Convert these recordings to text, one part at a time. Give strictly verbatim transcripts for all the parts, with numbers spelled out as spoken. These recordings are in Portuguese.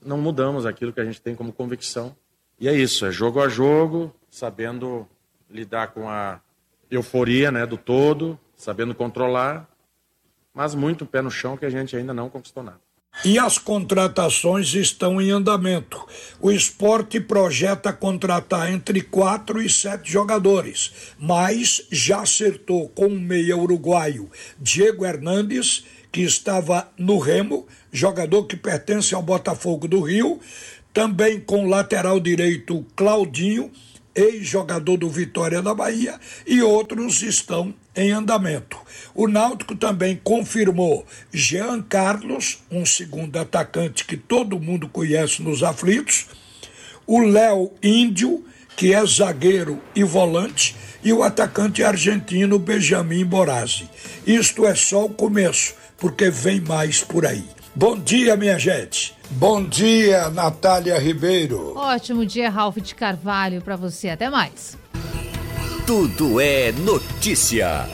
não mudamos aquilo que a gente tem como convicção. E é isso, é jogo a jogo, sabendo lidar com a euforia, né, do todo, sabendo controlar, mas muito pé no chão que a gente ainda não conquistou nada. E as contratações estão em andamento. O Sport projeta contratar entre quatro e sete jogadores, mas já acertou com o meia uruguaio Diego Hernandes, que estava no Remo, jogador que pertence ao Botafogo do Rio, também com o lateral direito Claudinho, ex-jogador do Vitória da Bahia, e outros estão em andamento. O Náutico também confirmou Jean Carlos, um segundo atacante que todo mundo conhece nos aflitos, o Léo Índio, que é zagueiro e volante, e o atacante argentino Benjamin Borazzi. Isto é só o começo, porque vem mais por aí. Bom dia, minha gente. Bom dia, Natália Ribeiro. Ótimo dia, Ralf de Carvalho, para você. Até mais. Tudo é notícia.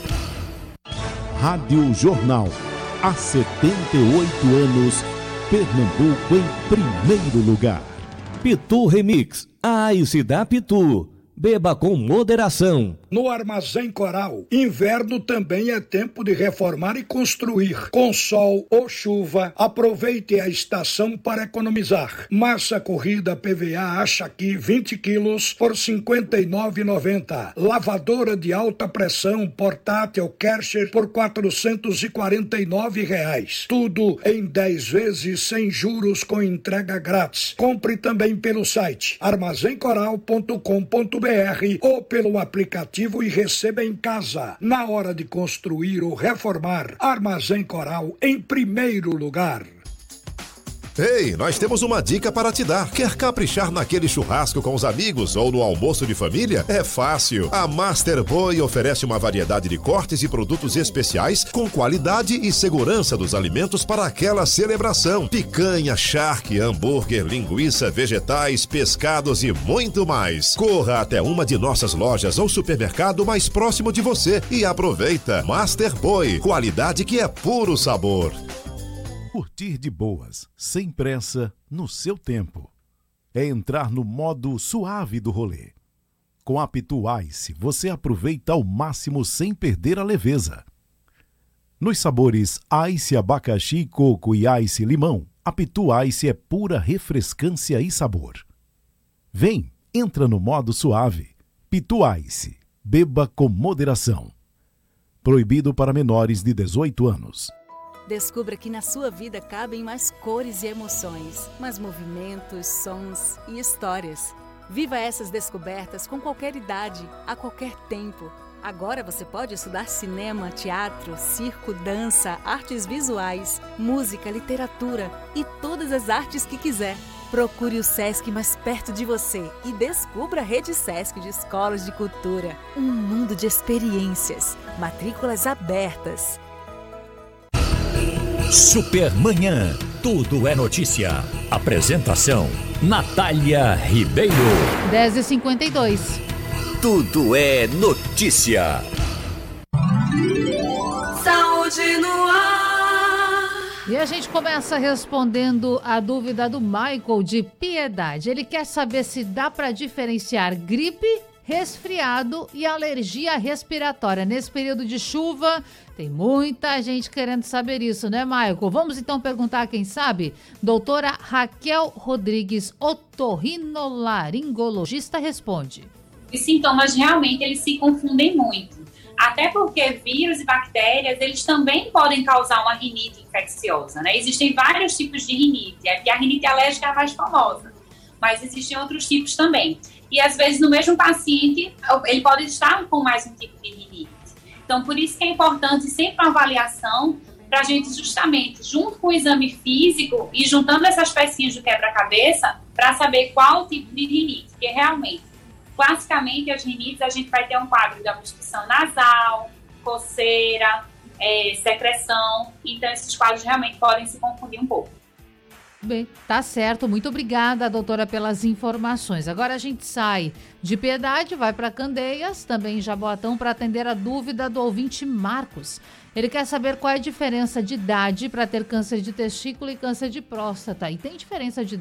Rádio Jornal. Há setenta e oito anos, Pernambuco em primeiro lugar. Pitu Remix. A Ice da Pitu. Beba com moderação. No Armazém Coral, inverno também é tempo de reformar e construir. Com sol ou chuva, aproveite a estação para economizar. Massa corrida P V A Achaqui vinte quilos por cinquenta e nove reais e noventa centavos. Lavadora de alta pressão portátil Karcher por quatrocentos e quarenta e nove reais. Tudo em dez vezes sem juros com entrega grátis. Compre também pelo site armazém coral ponto com ponto br ou pelo aplicativo e receba em casa. Na hora de construir ou reformar, Armazém Coral em primeiro lugar. Ei, nós temos uma dica para te dar. Quer caprichar naquele churrasco com os amigos ou no almoço de família? É fácil. A Master Boy oferece uma variedade de cortes e produtos especiais com qualidade e segurança dos alimentos para aquela celebração. Picanha, charque, hambúrguer, linguiça, vegetais, pescados e muito mais. Corra até uma de nossas lojas ou supermercado mais próximo de você e aproveita. Master Boy, qualidade que é puro sabor. Curtir de boas, sem pressa, no seu tempo. É entrar no modo suave do rolê. Com a Pitu Ice, você aproveita ao máximo sem perder a leveza. Nos sabores Ice Abacaxi, Coco e Ice Limão, a Pitu Ice é pura refrescância e sabor. Vem, entra no modo suave. Pitu Ice, beba com moderação. Proibido para menores de dezoito anos. Descubra que na sua vida cabem mais cores e emoções, mais movimentos, sons e histórias. Viva essas descobertas com qualquer idade, a qualquer tempo. Agora você pode estudar cinema, teatro, circo, dança, artes visuais, música, literatura e todas as artes que quiser. Procure o Sesc mais perto de você e descubra a Rede Sesc de Escolas de Cultura. Um mundo de experiências. Matrículas abertas. Supermanhã. Tudo é notícia. Apresentação: Natália Ribeiro. dez e cinquenta e dois. Tudo é notícia. Saúde no ar. E a gente começa respondendo a dúvida do Michael de Piedade. Ele quer saber se dá para diferenciar gripe, resfriado e alergia respiratória. Nesse período de chuva, tem muita gente querendo saber isso, né, Michael? Vamos então perguntar a quem sabe? Doutora Raquel Rodrigues, otorrinolaringologista, responde. Os sintomas realmente eles se confundem muito. Até porque vírus e bactérias, eles também podem causar uma rinite infecciosa, né? Existem vários tipos de rinite, e a rinite alérgica é a mais famosa, mas existem outros tipos também. E às vezes no mesmo paciente, ele pode estar com mais um tipo de rinite. Então, por isso que é importante sempre uma avaliação para a gente justamente, junto com o exame físico e juntando essas pecinhas do quebra-cabeça, para saber qual tipo de rinite, porque realmente, classicamente, as rinites, a gente vai ter um quadro de obstrução nasal, coceira, é, secreção, então esses quadros realmente podem se confundir um pouco. Bem, tá certo. Muito obrigada, doutora, pelas informações. Agora a gente sai de Piedade, vai para Candeias, também em Jaboatão, para atender a dúvida do ouvinte Marcos. Ele quer saber qual é a diferença de idade para ter câncer de testículo e câncer de próstata. E tem diferença de